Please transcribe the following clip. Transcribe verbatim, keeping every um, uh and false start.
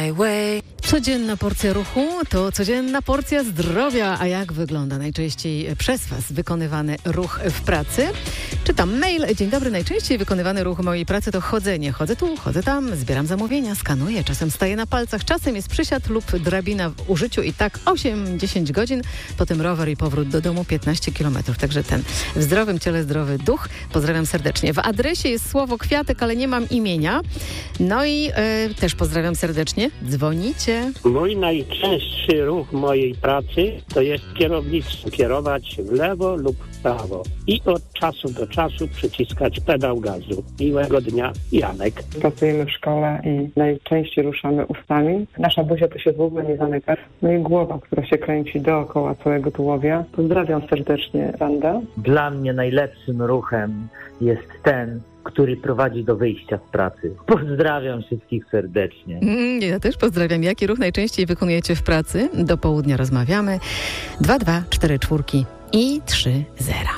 my way. Codzienna porcja ruchu to codzienna porcja zdrowia. A jak wygląda najczęściej przez Was wykonywany ruch w pracy? Czytam mail. Dzień dobry. Najczęściej wykonywany ruch mojej pracy to chodzenie. Chodzę tu, chodzę tam, zbieram zamówienia, skanuję. Czasem staję na palcach. Czasem jest przysiad lub drabina w użyciu i tak osiem dziesięć godzin. Potem rower i powrót do domu piętnaście kilometrów. Także ten w zdrowym ciele zdrowy duch. Pozdrawiam serdecznie. W adresie jest słowo kwiatek, ale nie mam imienia. No i e, też pozdrawiam serdecznie. Dzwonicie. Mój najczęstszy ruch mojej pracy to jest kierownictwo. Kierować w lewo lub w prawo i od czasu do czasu przyciskać pedał gazu. Miłego dnia, Janek. Pracujemy w szkole i najczęściej ruszamy ustami. Nasza buzia to się w ogóle nie zamyka. No i głowa, która się kręci dookoła całego tułowia. Pozdrawiam serdecznie, Wanda. Dla mnie najlepszym ruchem jest ten, który prowadzi do wyjścia z pracy. Pozdrawiam wszystkich serdecznie. Mm, ja też pozdrawiam. Jaki ruch najczęściej wykonujecie w pracy? Do południa rozmawiamy. dwa dwa cztery cztery i trzy zero.